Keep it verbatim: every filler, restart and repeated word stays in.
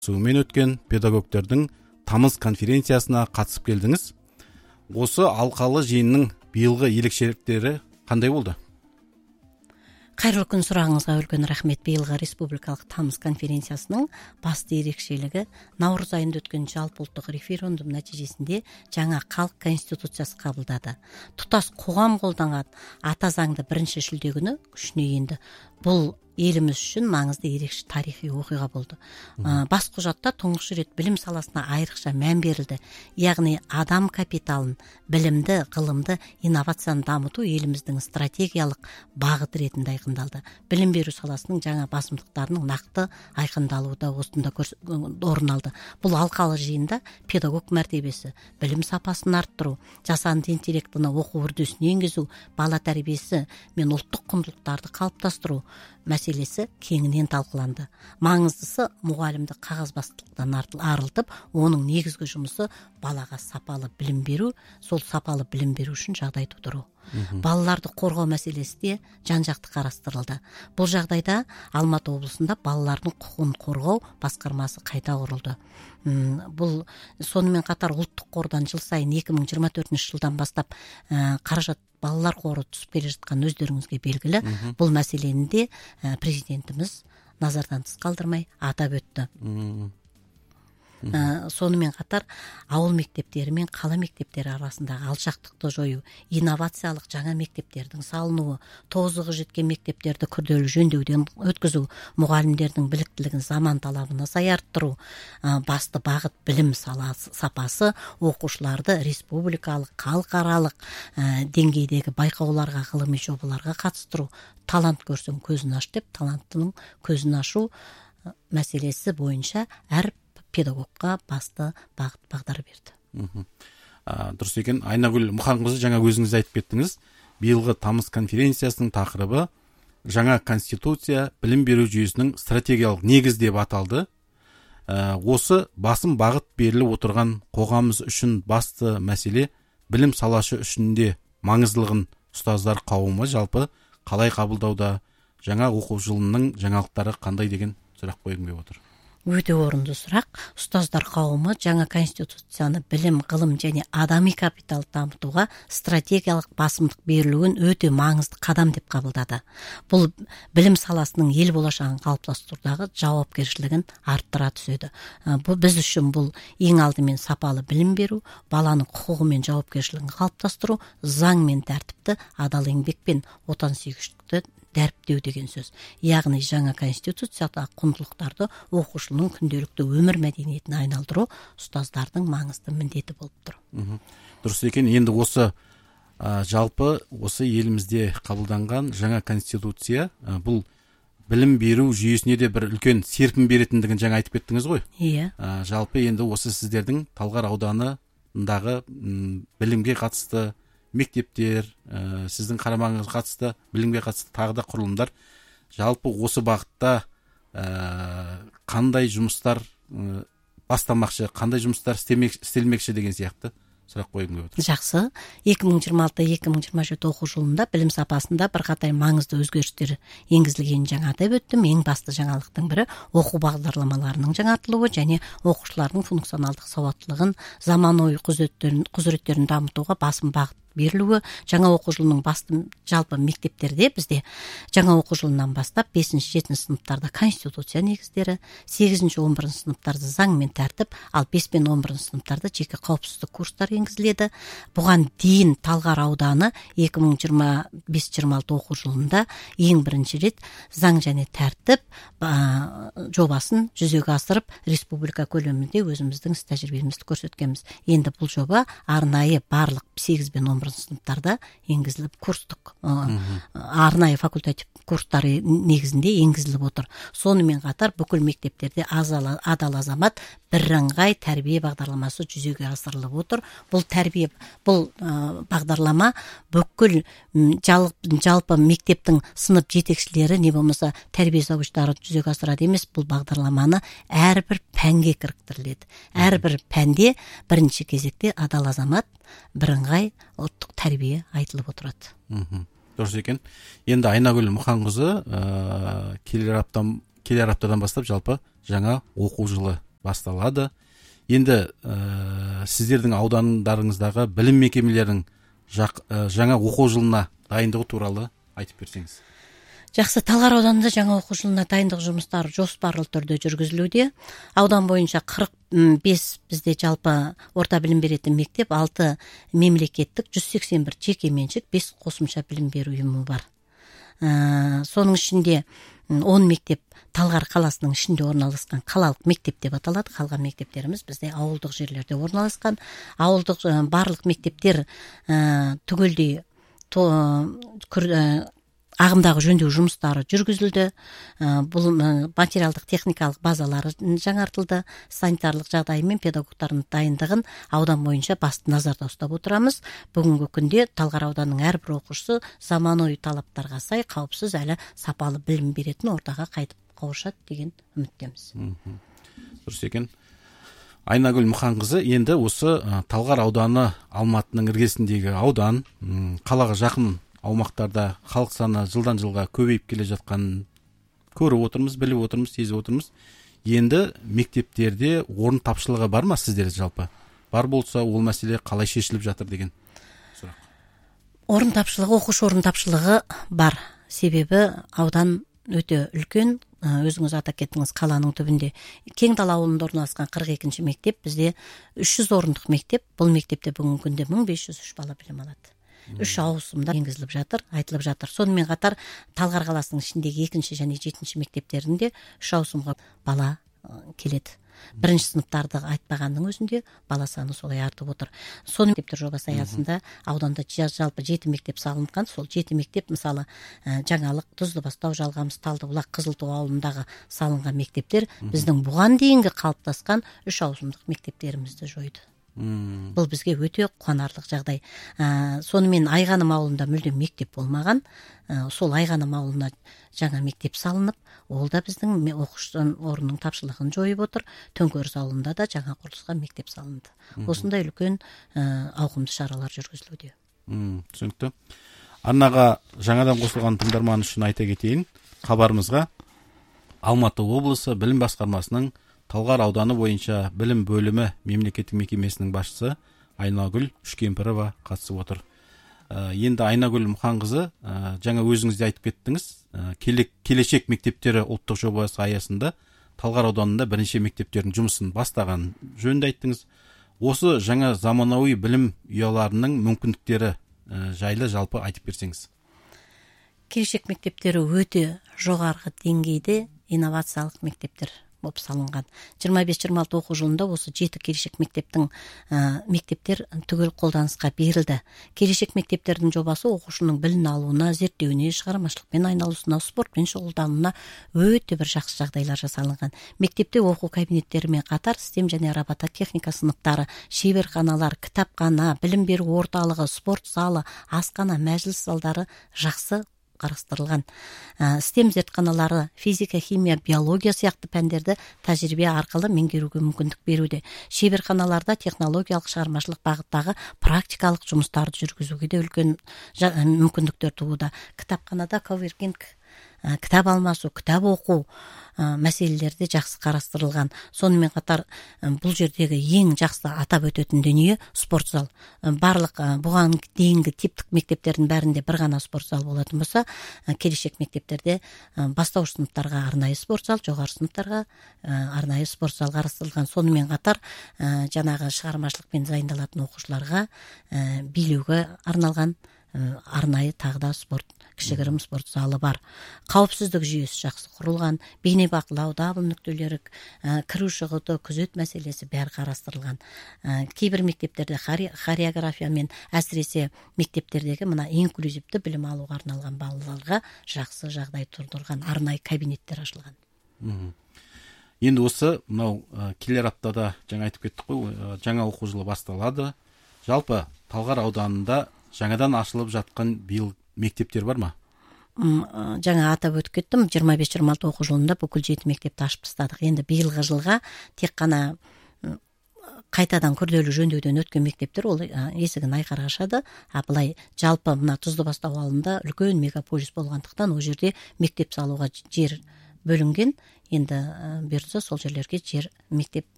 Суымен өткен педагогтердің тамыз конференциясына қатысып келдіңіз. Осы алқалы жиынның биылғы ерекшеліктері қандай болды? Қайырлы күн, сұрағыңызға үлкен рахмет. Биылғы республикалық тамыз конференциясының басты ерекшелігі наурыз айында өткен жалпыұлттық референдум нәтижесінде жаңа халық конституциясы қабылдады. Тұтас қоғам қолданған ата заңды бірінші шілде күні күшіне енді. Бұл еліміз үшін маңызды ерекше тарихи оқиға болды. Ә, бас құжатта тұңғыш рет білім саласына айрықша мән берілді. Яғни адам капиталын, білімді, ғылымды, инновацияны дамыту еліміздің стратегиялық бағыт ретінде айқындалды. Білім беру саласының жаңа басымдықтарының нақты айқындалуы да осында орын алды. Бұл алқалы жиында педагог мәртебесі, білім сапасын арттыру, жасанды интеллектіні оқу үрдісіне енгізу, бала тәрбиесі мен ұлттық құндылықтарды қалыптастыру мәселесі кеңінен талқыланды. Маңыздысы мұғалімді қағазбастылықтан арылтып, оның негізгі жұмысы балаға сапалы білім беру, сол сапалы білім беру үшін жағдай тудыру. Балаларды қорғау мәселесі де жан-жақты қарастырылды. Бұл жағдайда Алматы облысында балалардың құқығын қорғау басқармасы қайта құрылды. Бұл сонымен қатар ұлттық қордан жыл сайын екі мың жиырма төртінші жылдан бастап ә, қаражат балалар қоры түсіп келе жатқан өздеріңізге белгілі. Бұл мәселені де ә, президентіміз назардан тыс қалдырмай атап өтті. Ә, сонымен қатар ауыл мектептері мен қала мектептері арасындағы алшақтықты жою, инновациялық жаңа мектептердің салынуы, тозығы жеткен мектептерді күрделі жөндеуден өткізу, мұғалімдердің біліктілігін заман талабына сай арттыру, ә, басты бағыт білім саласы, сапасы, оқушыларды республикалық, халықаралық ә, деңгейдегі байқауларға, ғылыми жобаларға қатыстыру, талант көрсең көзін аш деп, таланттының көзін ашу ә, мәселесі бойынша әр педагогқа басты бағыт бағдар берді. А, дұрыс екен. Айнагүл Мұханқызы, жаңа өзіңіз айтып кеттіңіз. Биылғы тамыз конференциясының тақырыбы жаңа конституция білім беру жүйесінің стратегиялық негіз деп аталды. А, осы басым бағыт беріліп отырған қоғамымыз үшін басты мәселе білім салашы үшін де маңыздылығын ұстаздар қауымы жалпы қалай қабылдауда, жаңа оқу жылының жаңалықтары қандай деген сұрақ қойғым келіп отыр. Өте орынды сұрақ. Ұстаздар қауымы жаңа конституцияны білім, ғылым және адами капитал дамытуға стратегиялық басымдық берілуін өте маңызды қадам деп қабылдады. Бұл білім саласының ел болашағын қалыптастырудағы жауапкершілігін арттыра түседі. Бұл біз үшін бұл ең алдымен сапалы білім беру, баланың құқығы мен жауапкершілігін қалыптастыру, заң мен тәртіпті, адал еңбек пен отансүйгіштікті дәріптеу деген сөз. Яғни жаңа конституцияда құндылықтарды оқушының күнделікті өмір мәдениетіне айналдыру ұстаздардың маңызды міндеті болып тұр. Дұрыс екен. Енді осы ә, жалпы осы елімізде қабылданған жаңа конституция ә, бұл білім беру жүйесіне де бір үлкен серпін беретіндігін жаңа айтып кеттіңіз ғой. Иә. Ә, жалпы енді осы сіздердің Талғар ауданындағы м, білімге қатысты мектептер, ә, сіздің қарамағыңызға қатысты білімге қатысты тағы да құрылымдар жалпы осы бағытта ә, қандай жұмыстар ә, бастамақшы, қандай жұмыстар істемек, істелмекші деген сияқты сұрақ қойғым келіп отыр. Жақсы. екі мың жиырма алты екі мың жиырма жеті оқу жылында білім сапасында бірқатар маңызды өзгерістер енгізілгенін жаңа атап өттім. Ең басты жаңалықтың бірі оқу бағдарламаларының жаңартылуы және оқушылардың функционалдық сауаттылығын, заманауи құзыреттерін, құзыреттерін дамытуға басым бағыт берілуі. Жаңа оқу жылының басты жалпы мектептерде бізде жаңа оқу жылынан бастап бесінші жетінші сыныптарда конституция негіздері, сегізінші он бірінші сыныптарда заң мен тәртіп, ал бес пен он бірінші сыныптарда жеке қауіпсіздік курстары енгізіледі. Бұған дейін Талғар ауданы екі мың жиырма бес жиырма алты оқу жылында ең бірінші рет заң және тәртіп ә, жобасын жүзеге асырып, республика көлемінде өзіміздің іс тәжірибемізді көрсеткенбіз. Енді бұл жоба арнайы барлық сегіз бен он бірінші сыныптарда енгізіліп курстық ә, арнайы факультатив курстары негізінде енгізіліп отыр. Сонымен қатар бүкіл мектептерде азала, адал азамат бірыңғай тәрбие бағдарламасы жүзеге асырылып отыр. Бұл тәрбие, бұл ә, бағдарлама бүкіл жалпы, жалпы мектептің сынып жетекшілері не болмаса тәрбие завучтары жүзеге асырады емес, бұл бағдарламаны әрбір пәнге кіріктіріледі. Әрбір пәнде бірінші кезекте адал азамат, бірыңғай ұлттық тәрбие айтылып отырады. Дұрыс екен. Енді Айнагүл Мұханқызы ә, келер аптадан келер аптадан бастап жалпы жаңа оқу жылы басталады. Енді ә, сіздердің аудандарыңыздағы білім мекемелерінің жақ, ә, жаңа оқу жылына дайындығы туралы айтып берсеңіз. Жақсы, Талғар ауданында жаңа оқу жылына дайындық жұмыстары жоспарлы түрде жүргізілуде. Аудан бойынша қырық бес бізде жалпы орта білім беретін мектеп, алты мемлекеттік, жүз сексен бір жеке меншік, бес қосымша білім беру ұйымы бар. Ә, соның ішінде он мектеп Талғар қаласының ішінде орналасқан қалалық мектеп деп аталады. Қалған мектептеріміз бізде ауылдық жерлерде орналасқан. Ауылдық ә, барлық мектептер ә, түгелдей то, ә, ағымдағы жөндеу жұмыстары жүргізілді. Бұл материалдық техникалық базалары жаңартылды. Санитарлық жағдайы мен педагогтардың дайындығын аудан бойынша басты назарда ұстап отырамыз. Бүгінгі күнде Талғар ауданының әрбір оқушысы заманауи талаптарға сай, қауіпсіз әлі сапалы білім беретін ортаға қайтып қауышады деген үміттеміз. Дұрыс екен. Айнагүл Мұханқызы, енді осы Талғар ауданы Алматының іргесіндегі аудан, қалаға жақын аумақтарда халық саны жылдан жылға көбейіп келе жатқанын көріп отырмыз, біліп отырмыз, сезіп отырмыз. Енді мектептерде орын тапшылығы бар ма сіздерде жалпы? Бар болса, ол мәселе қалай шешіліп жатыр деген сұрақ. Орын тапшылығы, оқушы орын тапшылығы бар. Себебі аудан өте үлкен. Өзіңіз атап кеттіңіз, қаланың түбінде Кең Дала ауылында орналасқан қырық екінші мектеп, бізде үш жүз орындық мектеп. Бұл мектепте бүгінгі күнде мың бес жүз үш бала білім алады. Үш ауысымда енгізіліп жатыр, айтылып жатыр. Сонымен қатар Талғар қаласының ішіндегі екінші және жетінші мектептерінде үш ауысымға бала келеді. Бірінші сыныптарды айтпағанның өзінде бала саны солай артып отыр. Соның мектептер жобасы аясында ауданда жалпы жеті мектеп салынған. Сол жеті мектеп, мысалы, Жаңалық, Тұздыбастау, Жалғамыс, Талдыбұлақ, Қызылту ауылындағы салынған мектептер біздің бұған дейінгі қалыптасқан үш ауысымдық мектептерімізді жойды. Hmm. Бұл бізге өте қуанарлық жағдай. Ә, сонымен Айғаным ауылында мүлдем мектеп болмаған. Ә, сол Айғаным ауылына жаңа мектеп салынып, ол да біздің оқушы орынның тапшылығын жойып отыр. Төңкеріс ауылында да жаңа құрылысқа мектеп салынды. Hmm. Осындай үлкен ә, ауқымды шаралар жүргізілуде. Hmm, түсінікті. Арнаға жаңадан қосылған тыңдарман үшін айта кетейін. Хабарымызға Алматы облысы білім басқармасының Талғар ауданы бойынша білім бөлімі мемлекеттік мекемесінің басшысы Айнагүл Үшкемпірова қатысып отыр. Ә, енді Айнагүл Мұханқызы, ә, жаңа өзіңіз де айтып кеттіңіз, ә, келешек мектептері ұлттық жобасы аясында Талғар ауданында бірінші мектептердің жұмысын бастаған жөнінде айттыңыз. Осы жаңа заманауи білім ұяларының мүмкіндіктері ә, жайлы жалпы айтып берсеңіз. Келешек мектептері өте жоғарғы деңгейде инновациялық мектептер болып салынған. жиырма бес жиырма алты оқу жылында осы жеті келешек мектептің ә, мектептер түгел қолданысқа берілді. Келешек мектептердің жобасы оқушының білім алуына, зерттеуіне, шығармашылықпен айналысуына, спортпен шұғылдануына өте бір жақсы жағдайлар жасалынған. Мектепте оқу кабинеттерімен қатар STEM және робототехника сыныптары, шеберханалар, кітапхана, білім беру орталығы, спорт залы, асхана, мәжіліс залдары жақсы қарастырылған. STEM зертханалары физика, химия, биология сияқты пәндерді тәжірибе арқылы меңгеруге мүмкіндік беруде. Шеберханаларда технологиялық шығармашылық бағыттағы практикалық жұмыстарды жүргізуге де үлкен мүмкіндіктер тууда. Кітапханада коворкинг, кітап алмасу, кітап оқу мәселелерде жақсы қарастырылған. Сонымен қатар бұл жердегі ең жақсы атап өтетін дүние спорт зал. Барлық бұған дейінгі типтік мектептердің бәрінде бір ғана спорт зал болатын болса, келешек мектептерде бастауыш сыныптарға арнайы спорт зал, жоғары сыныптарға арнайы спорт зал қарастырылған. Сонымен қатар жаңағы шығармашылықпен дайындалатын оқушыларға билеуге арналған арнайы тағы да спорт, кішігірім спорт залы бар. Қауіпсіздік жүйесі жақсы құрылған, бейне бақылау, дабыл нүктелері, кіру шығуды күзет мәселесі бәрі қарастырылған. Кейбір мектептерде хореография мен әсіресе мектептердегі мына инклюзивті білім алуға арналған балаларға жақсы жағдай тұрдырған арнайы кабинеттер ашылған. Енді осы мынау келер аптада жаңа айтып кеттік қой, жаңа оқу жылы басталады. Жалпы Талғар ауданында жаңадан ашылып жатқан биыл мектептер бар ма? Жаңа атап өтіп кеттім, жиырма бес жиырма алты оқу жылында бүкіл жеті мектепті ашып тастадық. Енді биылғы жылға тек қана қайтадан күрделі жөндеуден өткен мектептер ол есігін айқара ашады. А былай жалпы мына Тұздыбастау ауылында үлкен мегаполис болғандықтан ол жерде мектеп салуға жер бөлінген. Енді бұйыртса сол жерлерге жер мектеп